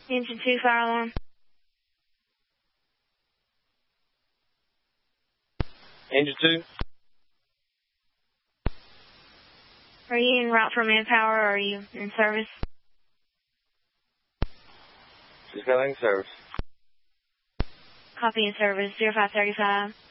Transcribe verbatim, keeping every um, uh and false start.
Engine two, fire alarm. Engine two. Are you en route for manpower or are you in service? Just got in service. Copy in service, zero five thirty-five.